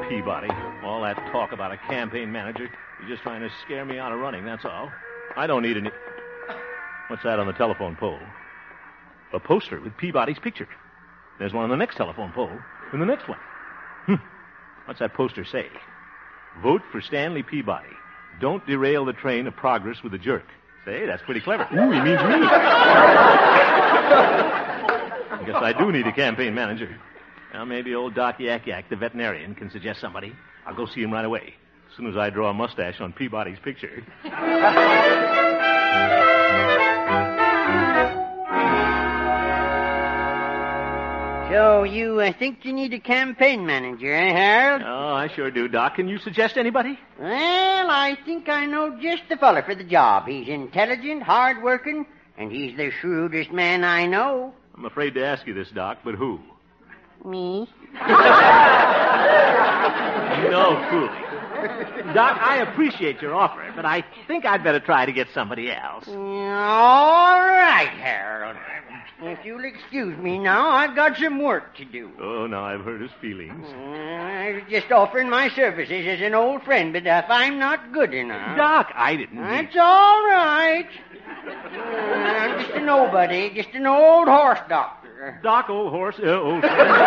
Peabody. All that talk about a campaign manager. You're just trying to scare me out of running, that's all. I don't need any... What's that on the telephone pole? A poster with Peabody's picture. There's one on the next telephone pole, and the next one. What's that poster say? Vote for Stanley Peabody. Don't derail the train of progress with a jerk. Say, that's pretty clever. Ooh, he means me. I guess I do need a campaign manager. Well, maybe old Doc Yak Yak, the veterinarian, can suggest somebody. I'll go see him right away, as soon as I draw a mustache on Peabody's picture. So you think you need a campaign manager, eh, Harold? Oh, I sure do, Doc. Can you suggest anybody? Well, I think I know just the fella for the job. He's intelligent, hard-working, and he's the shrewdest man I know. I'm afraid to ask you this, Doc, but who? Me? No fooling. Doc, I appreciate your offer, but I think I'd better try to get somebody else. All right, Harold. If you'll excuse me now, I've got some work to do. Oh, now I've hurt his feelings. I was just offering my services as an old friend, but if I'm not good enough... Doc, I didn't... That's all right. I'm just a nobody, just an old horse doctor. Doc, old horse, old...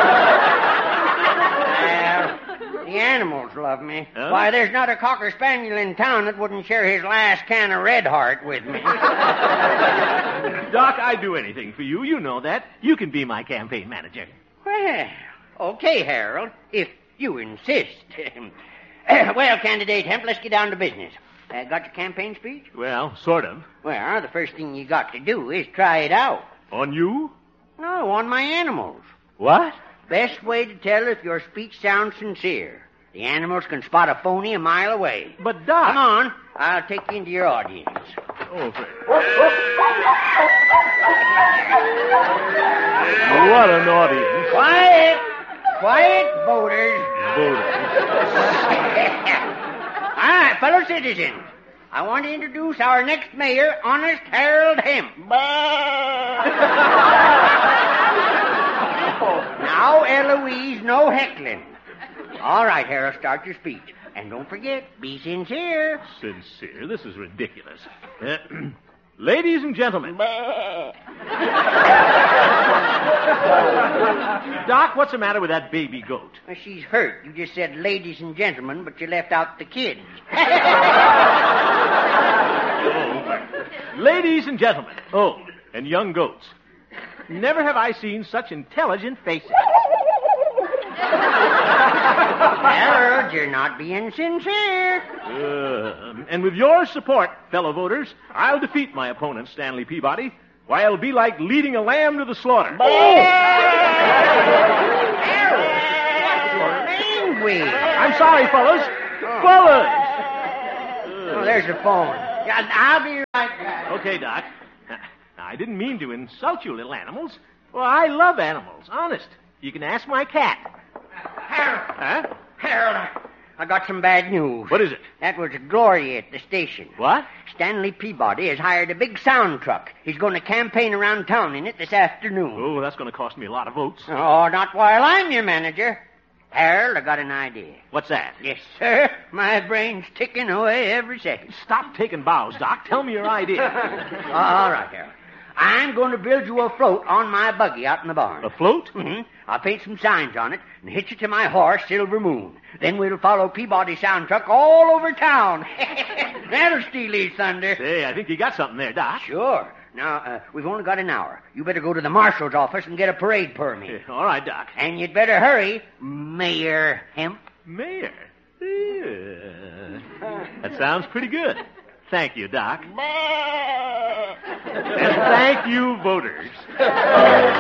The animals love me. Huh? Why, there's not a cocker spaniel in town that wouldn't share his last can of Red Heart with me. Doc, I'd do anything for you. You know that. You can be my campaign manager. Well, okay, Harold, if you insist. Well, candidate Hemp, let's get down to business. Got your campaign speech? Well, sort of. Well, the first thing you got to do is try it out. On you? No, on my animals. What? Best way to tell if your speech sounds sincere. The animals can spot a phony a mile away. But, Doc... Come on. I'll take you into your audience. Oh, what an audience. Quiet. Quiet, voters. Voters. All right, fellow citizens. I want to introduce our next mayor, Honest Harold Hemp. Now, Eloise, no heckling. All right, Harold, start your speech. And don't forget, be sincere. Sincere? This is ridiculous. Ladies and gentlemen. Doc, what's the matter with that baby goat? Well, she's hurt. You just said ladies and gentlemen, but you left out the kids. Ladies and gentlemen. Oh, and young goats. Never have I seen such intelligent faces. Harold, you're not being sincere. And with your support, fellow voters, I'll defeat my opponent, Stanley Peabody. Why, it'll be like leading a lamb to the slaughter. Harold! Language! I'm sorry, fellas. Fellas! Oh, there's the phone. I'll be right back. Okay, Doc. Now, I didn't mean to insult you, little animals. Well, I love animals, honest. You can ask my cat. Harold! Huh? Harold, I got some bad news. What is it? That was Gloria at the station. What? Stanley Peabody has hired a big sound truck. He's going to campaign around town in it this afternoon. Oh, that's going to cost me a lot of votes. Oh, not while I'm your manager. Harold, I got an idea. What's that? Yes, sir. My brain's ticking away every second. Stop taking bows, Doc. Tell me your idea. All right, Harold. I'm going to build you a float on my buggy out in the barn. A float? Mm-hmm. I'll paint some signs on it and hitch it to my horse, Silver Moon. Then we'll follow Peabody Sound Truck all over town. That'll steal his thunder. Say, I think you got something there, Doc. Sure. Now, we've only got an hour. You better go to the marshal's office and get a parade permit. All right, Doc. And you'd better hurry, Mayor Hemp. Mayor? That sounds pretty good. Thank you, Doc. And thank you, voters.